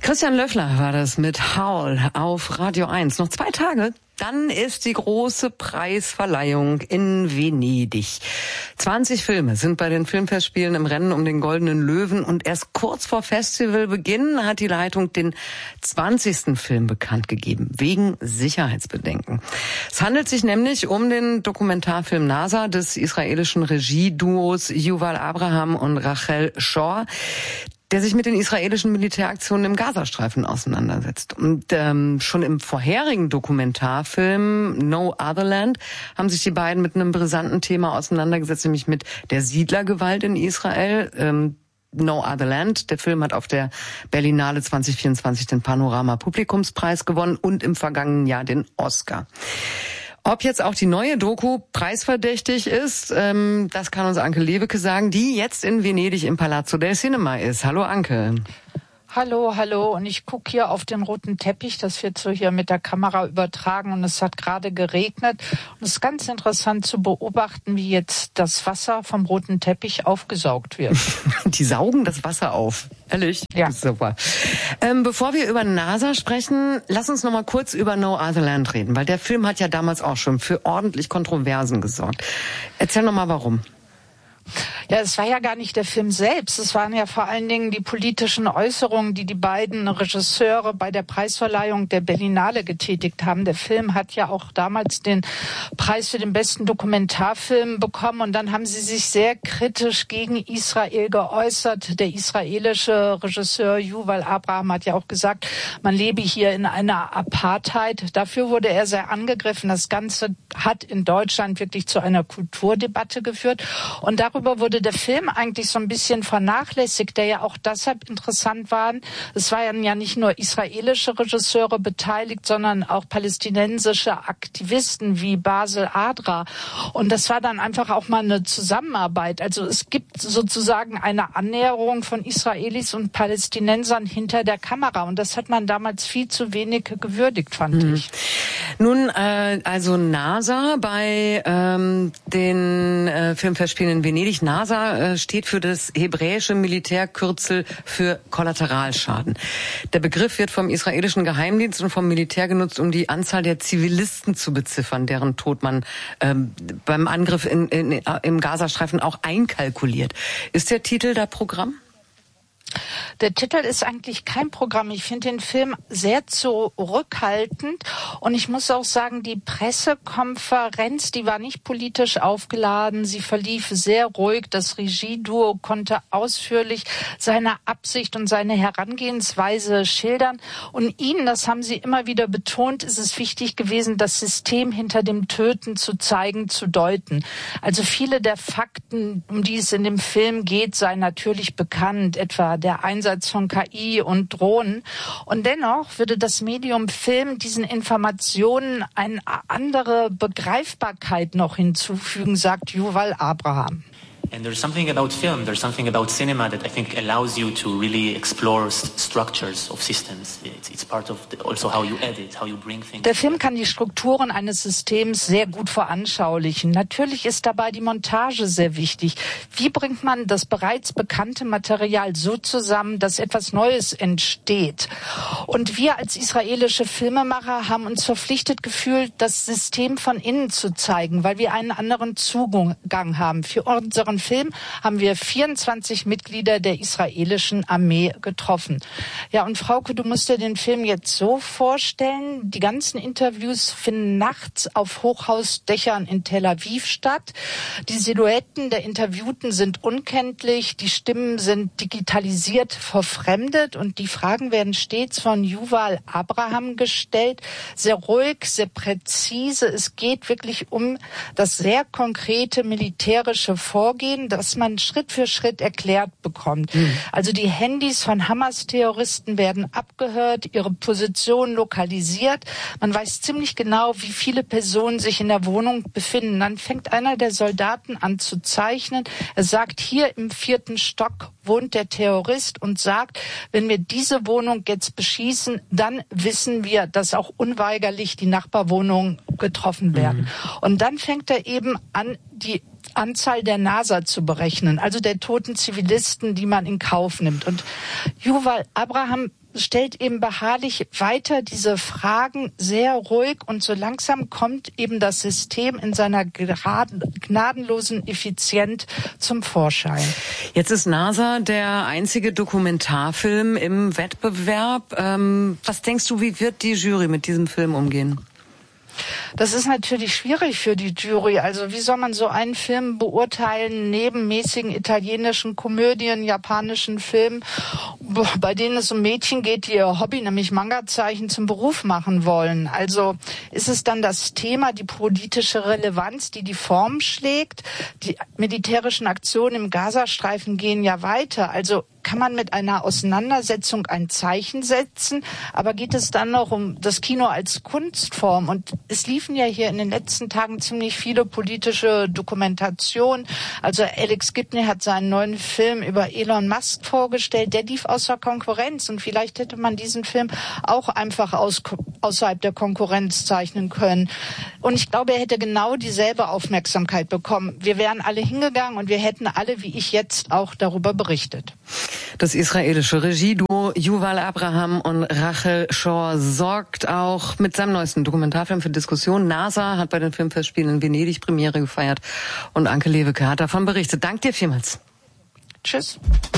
Christian Löffler war das mit Howl auf Radio 1. Noch 2 Tage, dann ist die große Preisverleihung in Venedig. 20 Filme sind bei den Filmfestspielen im Rennen um den Goldenen Löwen und erst kurz vor Festivalbeginn hat die Leitung den 20. Film bekannt gegeben, wegen Sicherheitsbedenken. Es handelt sich nämlich um den Dokumentarfilm NASA des israelischen Regieduos Yuval Abraham und Rachel Shor, der sich mit den israelischen Militäraktionen im Gazastreifen auseinandersetzt. Und schon im vorherigen Dokumentarfilm No Other Land haben sich die beiden mit einem brisanten Thema auseinandergesetzt, nämlich mit der Siedlergewalt in Israel. No Other Land. Der Film hat auf der Berlinale 2024 den Panorama-Publikumspreis gewonnen und im vergangenen Jahr den Oscar. Ob jetzt auch die neue Doku preisverdächtig ist, das kann uns Anke Lewicke sagen, die jetzt in Venedig im Palazzo del Cinema ist. Hallo Anke. Hallo. Und ich gucke hier auf den roten Teppich. Das wird so hier mit der Kamera übertragen und es hat gerade geregnet. Und es ist ganz interessant zu beobachten, wie jetzt das Wasser vom roten Teppich aufgesaugt wird. Die saugen das Wasser auf. Ehrlich? Ja. Super. Bevor wir über NASA sprechen, lass uns noch mal kurz über No Other Land reden, weil der Film hat ja damals auch schon für ordentlich Kontroversen gesorgt. Erzähl noch mal, warum. Ja, es war ja gar nicht der Film selbst. Es waren ja vor allen Dingen die politischen Äußerungen, die die beiden Regisseure bei der Preisverleihung der Berlinale getätigt haben. Der Film hat ja auch damals den Preis für den besten Dokumentarfilm bekommen. Und dann haben sie sich sehr kritisch gegen Israel geäußert. Der israelische Regisseur Yuval Abraham hat ja auch gesagt, man lebe hier in einer Apartheid. Dafür wurde er sehr angegriffen. Das Ganze hat in Deutschland wirklich zu einer Kulturdebatte geführt. Und darüber wurde der Film eigentlich so ein bisschen vernachlässigt, der ja auch deshalb interessant war. Es waren ja nicht nur israelische Regisseure beteiligt, sondern auch palästinensische Aktivisten wie Basel Adra. Und das war dann einfach auch mal eine Zusammenarbeit. Also es gibt sozusagen eine Annäherung von Israelis und Palästinensern hinter der Kamera. Und das hat man damals viel zu wenig gewürdigt, fand ich. Nun, also NASA bei den Filmfestspielen in Venedig. NASA steht für das hebräische Militärkürzel für Kollateralschaden. Der Begriff wird vom israelischen Geheimdienst und vom Militär genutzt, um die Anzahl der Zivilisten zu beziffern, deren Tod man beim Angriff im Gazastreifen auch einkalkuliert. Ist der Titel da Programm? Der Titel ist eigentlich kein Programm. Ich finde den Film sehr zurückhaltend und ich muss auch sagen, die Pressekonferenz, die war nicht politisch aufgeladen. Sie verlief sehr ruhig. Das Regieduo konnte ausführlich seine Absicht und seine Herangehensweise schildern. Und ihnen, das haben sie immer wieder betont, ist es wichtig gewesen, das System hinter dem Töten zu zeigen, zu deuten. Also viele der Fakten, um die es in dem Film geht, seien natürlich bekannt, etwa der Einsatz von KI und Drohnen. Und dennoch würde das Medium Film diesen Informationen eine andere Begreifbarkeit noch hinzufügen, sagt Yuval Abraham. And there's something about film, there's something about cinema that I think allows you to really explore structures of systems. It's part of also how you edit, how you bring things. Der Film kann die Strukturen eines Systems sehr gut veranschaulichen. Natürlich ist dabei die Montage sehr wichtig. Wie bringt man das bereits bekannte Material so zusammen, dass etwas Neues entsteht? Und wir als israelische Filmemacher haben uns verpflichtet gefühlt, das System von innen zu zeigen, weil wir einen anderen Zugang haben. Für unseren Film haben wir 24 Mitglieder der israelischen Armee getroffen. Ja, und Frauke, du musst dir den Film jetzt so vorstellen, die ganzen Interviews finden nachts auf Hochhausdächern in Tel Aviv statt. Die Silhouetten der Interviewten sind unkenntlich, die Stimmen sind digitalisiert, verfremdet und die Fragen werden stets von Yuval Abraham gestellt. Sehr ruhig, sehr präzise. Es geht wirklich um das sehr konkrete militärische Vorgehen, das man Schritt für Schritt erklärt bekommt. Also die Handys von Hamas-Terroristen werden abgehört, ihre Position lokalisiert. Man weiß ziemlich genau, wie viele Personen sich in der Wohnung befinden. Dann fängt einer der Soldaten an zu zeichnen. Er sagt, hier im 4. Stock wohnt der Terrorist und sagt, wenn wir diese Wohnung jetzt beschießen, dann wissen wir, dass auch unweigerlich die Nachbarwohnungen getroffen werden. Und dann fängt er eben an, die Anzahl der NASA zu berechnen, also der toten Zivilisten, die man in Kauf nimmt. Und Yuval Abraham stellt eben beharrlich weiter diese Fragen sehr ruhig und so langsam kommt eben das System in seiner gnadenlosen Effizienz zum Vorschein. Jetzt ist NASA der einzige Dokumentarfilm im Wettbewerb. Was denkst du, wie wird die Jury mit diesem Film umgehen? Das ist natürlich schwierig für die Jury. Also wie soll man so einen Film beurteilen neben mäßigen italienischen Komödien, japanischen Filmen, bei denen es um Mädchen geht, die ihr Hobby, nämlich Manga-Zeichen, zum Beruf machen wollen? Also ist es dann das Thema, die politische Relevanz, die Form schlägt? Die militärischen Aktionen im Gazastreifen gehen ja weiter. Also kann man mit einer Auseinandersetzung ein Zeichen setzen, aber geht es dann noch um das Kino als Kunstform? Und es liefen ja hier in den letzten Tagen ziemlich viele politische Dokumentationen. Also Alex Gibney hat seinen neuen Film über Elon Musk vorgestellt, der lief außer Konkurrenz und vielleicht hätte man diesen Film auch einfach außerhalb der Konkurrenz zeichnen können. Und ich glaube, er hätte genau dieselbe Aufmerksamkeit bekommen. Wir wären alle hingegangen und wir hätten alle, wie ich jetzt, auch darüber berichtet. Das israelische Regieduo Yuval Abraham und Rachel Shor sorgt auch mit seinem neuesten Dokumentarfilm für Diskussion. NASA hat bei den Filmfestspielen in Venedig Premiere gefeiert und Anke Lewicke hat davon berichtet. Dank dir vielmals. Tschüss.